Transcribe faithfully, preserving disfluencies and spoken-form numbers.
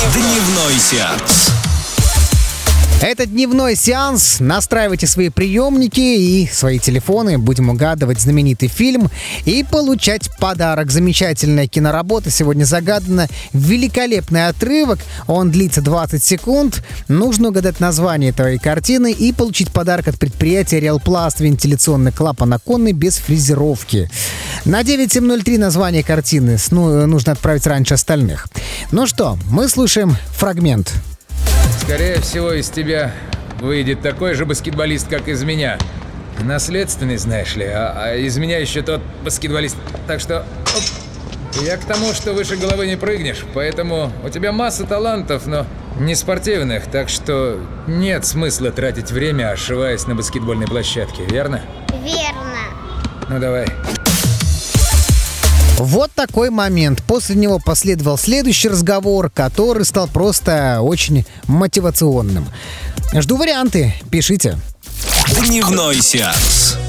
Дневной сеанс. Это дневной сеанс. Настраивайте свои приемники и свои телефоны. Будем угадывать знаменитый фильм и получать подарок. Замечательная киноработа сегодня загадана. Великолепный отрывок. Он длится двадцать секунд. Нужно угадать название твоей картины и получить подарок от предприятия «Реалпласт». Вентиляционный клапан оконный без фрезеровки. На девять семь ноль три название картины. Ну, нужно отправить раньше остальных. Ну что, мы слушаем фрагмент. Скорее всего, из тебя выйдет такой же баскетболист, как из меня. Наследственный, знаешь ли, а, а из меня еще тот баскетболист. Так что оп, я к тому, что выше головы не прыгнешь. Поэтому у тебя масса талантов, но не спортивных. Так что нет смысла тратить время, ошиваясь на баскетбольной площадке, верно? Верно. Ну давай. Вот такой момент. После него последовал следующий разговор, который стал просто очень мотивационным. Жду варианты. Пишите. Дневной сеанс.